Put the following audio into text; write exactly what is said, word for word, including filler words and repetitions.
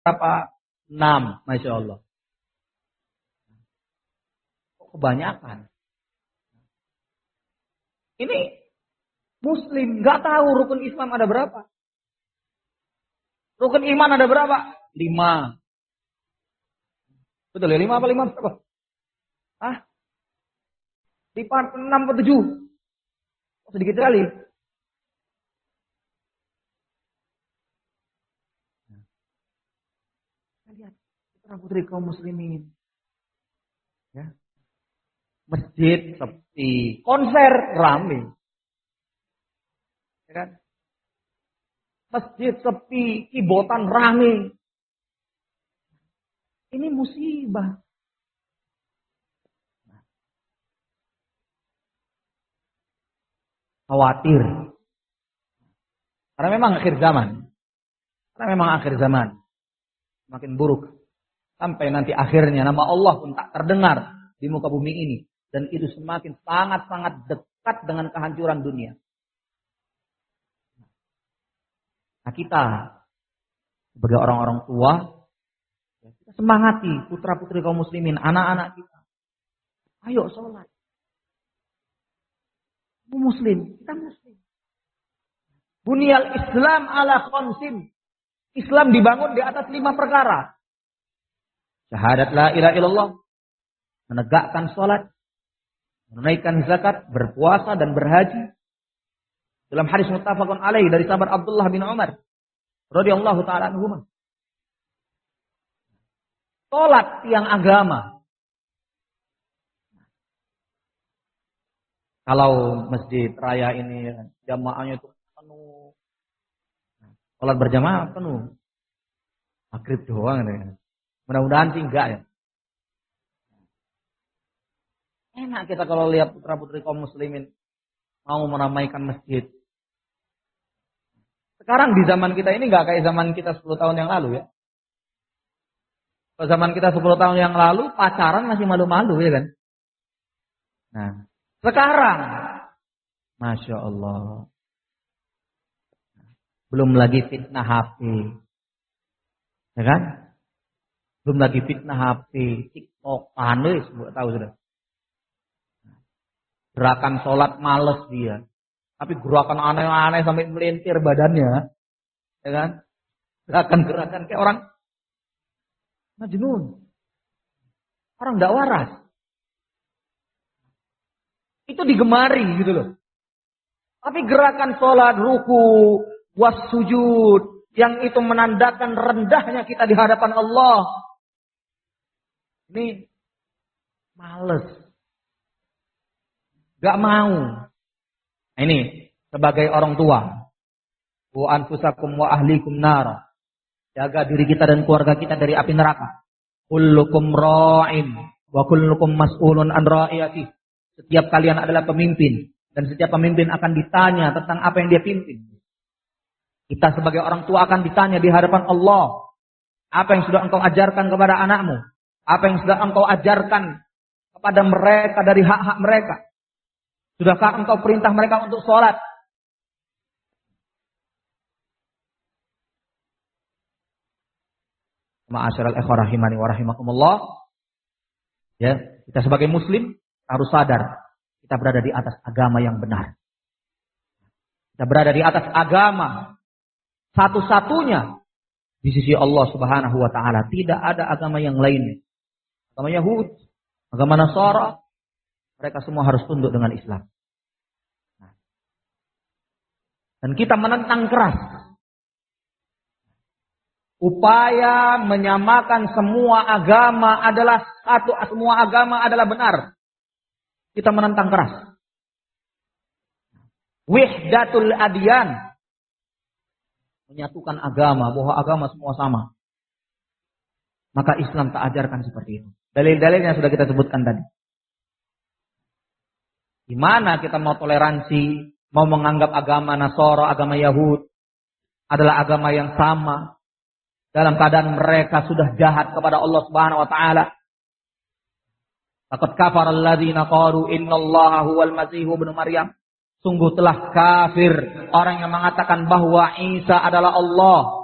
berapa? Enam, Masya Allah. Kebanyakan. Ini Muslim nggak tahu rukun Islam ada berapa. Rukun iman ada berapa? Lima. Betul ya? Lima apa lima berapa? Ah? Lipat enam atau tujuh? Sedikit sekali. Lihat, putra putri kaum muslimin. Ya. Masjid sepi, konser rame. Ya kan? Masjid sepi, kibotan rame. Ini musibah. Khawatir. Karena memang akhir zaman. Karena memang akhir zaman. Makin buruk. Sampai nanti akhirnya nama Allah pun tak terdengar di muka bumi ini. Dan itu semakin sangat-sangat dekat dengan kehancuran dunia. Nah kita sebagai orang-orang tua, kita semangati putra-putri kaum muslimin, anak-anak kita. Ayo sholat. Muslim, kita muslim. Bunyal Islam ala khamsin. Islam dibangun di atas lima perkara. Syahadat la ilaha illallah, menegakkan sholat, menunaikan zakat, berpuasa dan berhaji. Dalam hadis muttafaqun alaih dari sahabat Abdullah bin Umar radhiyallahu taala anhuma. Sholat tiang agama. Kalau masjid raya ini jamaahnya itu penuh, sholat berjamaah penuh, maghrib doang ya. Mudah-mudahan sih enggak ya. Enak kita kalau lihat putra-putri kaum muslimin mau meramaikan masjid. Sekarang di zaman kita ini enggak kayak zaman kita sepuluh tahun yang lalu ya. Kalau zaman kita sepuluh tahun yang lalu pacaran masih malu-malu ya kan. Nah, sekarang Masya Allah. Belum lagi fitnah H P. Ya kan? Belum lagi fitnah H P, TikTok, panis, buat tahu sudah. Gerakan sholat males dia. Tapi gerakan aneh-aneh sampai melintir badannya. Ya kan? Gerakan-gerakan kayak orang majnun. Orang tidak waras. Itu digemari gitu loh. Tapi gerakan sholat, ruku, wassujud, yang itu menandakan rendahnya kita di hadapan Allah. Ini males. Gak mau. Nah ini sebagai orang tua. Wa anfusakum wa ahlikum nar. Jaga diri kita dan keluarga kita dari api neraka. Kullukum ra'in wa kullukum mas'ulun an ra'iyati. Setiap kalian adalah pemimpin dan setiap pemimpin akan ditanya tentang apa yang dia pimpin. Kita sebagai orang tua akan ditanya di hadapan Allah. Apa yang sudah engkau ajarkan kepada anakmu? Apa yang sudah engkau ajarkan kepada mereka dari hak-hak mereka? Sudahkah engkau perintah mereka untuk sholat? Ma'asyiral ikhwah rahimani wa rahimakumullah. Ya, kita sebagai muslim harus sadar kita berada di atas agama yang benar. Kita berada di atas agama satu-satunya di sisi Allah Subhanahu wa taala. Tidak ada agama yang lain. Agama Yahudi, agama Nasara, mereka semua harus tunduk dengan Islam. Dan kita menentang keras upaya menyamakan semua agama adalah satu, semua agama adalah benar. Kita menentang keras. Wihdatul adyan, menyatukan agama, bahwa agama semua sama. Maka Islam tak ajarkan seperti itu. Dalil-dalilnya sudah kita sebutkan tadi. Di mana kita mau toleransi, mau menganggap agama Nasara, agama Yahud adalah agama yang sama, dalam keadaan mereka sudah jahat kepada Allah Subhanahu wa taala. Laqad kafara alladziina qalu innallaha huwal masiihu ibnu Maryam. Sungguh telah kafir orang yang mengatakan bahwa Isa adalah Allah.